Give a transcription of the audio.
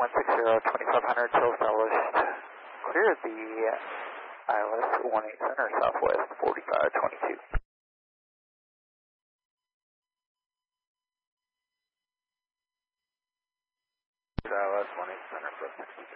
160, 2500 till established. Clear the ILS 18 center, southwest 4522. ILS 18 center, 62.